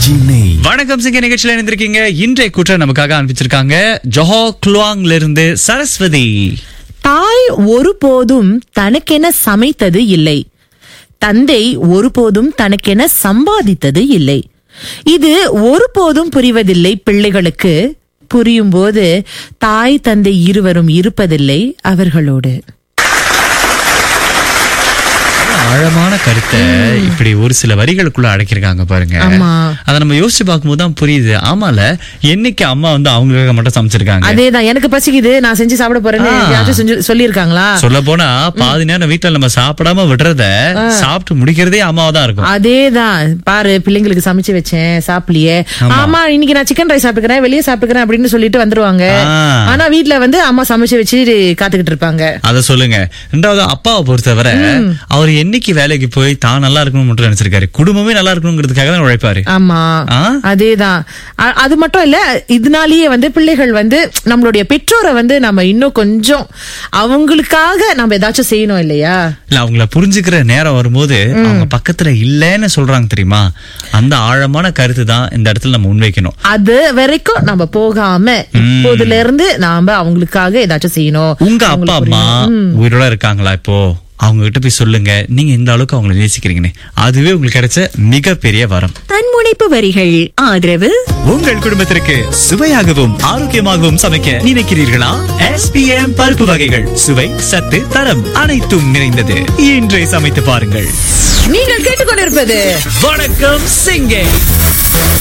வணக்கம் சிங்க நிகழ்ச்சியில இருந்திருக்கீங்க. இன்றைய கூற்ற நமக்காக அனுப்பிச்சிருக்காங்க ஜொஹோ குலுவாங்ல இருந்து சரஸ்வதி. தாய் ஒருபோதும் தனக்கென சமைத்தது இல்லை, தந்தை ஒருபோதும் தனக்கென சம்பாதித்தது இல்லை. இது ஒருபோதும் புரிவதில்லை பிள்ளைகளுக்கு. புரியும் போது தாய் தந்தை இருவரும் இருப்பதில்லை அவர்களோடு. ஆழமான கருத்தை இப்படி ஒரு சில வரிகளுக்குள்ள அடக்கிருக்காங்க பாருங்க. அத நம்ம யோசிச்சு பார்க்கும்போது தான் புரியுது. ஆமால, என்னைக்கு அம்மா வந்து அவங்களுக்காக மட்டும் சமைச்சிருக்காங்க. அதேதான், எனக்கு பசிக்குது நான் செஞ்சு சாப்பிட போறேன்னு சொல்லிருக்காங்களா? சொல்ல போனா பாதி நேரம் வீட்டுல நம்ம சாப்பிடாம விடுறத சாப்பிட்டு முடிக்கிறதே அம்மாவா தான் இருக்கும். அதேதான், பாரு பிள்ளைங்களுக்கு சமைச்சு வச்சேன் சாப்பிடலையே, ஆமா இன்னைக்கு நான் சிக்கன் ரைஸ் சாப்பிட்டுக்கிறேன் வெளியே சாப்பிட்டுக்கிறேன் அப்படின்னு சொல்லிட்டு வந்துருவாங்க. ஆனா வீட்டுல வந்து அம்மா சமைச்சு வச்சு காத்துக்கிட்டு இருப்பாங்க. அத சொல்லுங்க. ரெண்டாவது, அப்பாவை பொறுத்தவரை அவர் என்னைக்கு வேலைக்கு போய் தான் நல்லா இருக்கணும் மட்டும் நினைச்சிருக்காரு, குடும்பமே நல்லா இருக்கணுங்கிறதுக்காக தான் உழைப்பாரு. ஆமா, அதேதான். அது மட்டும் இல்ல, இதனாலேயே வந்து பிள்ளைகள் வந்து நம்மளுடைய பெற்றோரை வந்து நம்ம இன்னும் கொஞ்சம் அவங்களுக்காக நம்ம ஏதாச்சும் செய்யணும் இல்லையா? இல்ல, அவங்கள புரிஞ்சுக்கிற நேரம் வரும்போது அவங்க பக்கத்துல இல்லன்னு சொல்றாங்க தெரியுமா, அந்த ஆழமான கருத்து தான் இந்த இடத்துல நம்ம முன்வைக்கணும். அது வரைக்கும் நம்ம போகாம இப்போதுல இருந்து நாம அவங்களுக்காக ஏதாச்சும் செய்யணும். உங்க அப்பா அம்மா உயிரோட இருக்காங்களா இப்போ? அவங்க கிட்ட போய் சொல்லுங்க, நீங்க இந்த அளவுக்கு அவங்களை நேசிக்கிறீங்கன்னு. அதுவே உங்களுக்கு கிடைச்ச மிகப்பெரிய வரம். தன்முனைப்பு வரிகள் ஆதரவு. உங்கள் குடும்பத்திற்கு சுவையாகவும் ஆரோக்கியமாகவும் சமைக்க நினைக்கிறீர்களா? SPM பருப்பு வகைகள் சுவை, சத்து, தரம் அனைத்தும் நிறைந்தது. இன்றை சமைத்து பாருங்கள். நீங்கள் கேட்டுக்கொண்டிருப்பது வணக்கம் சிங்கே.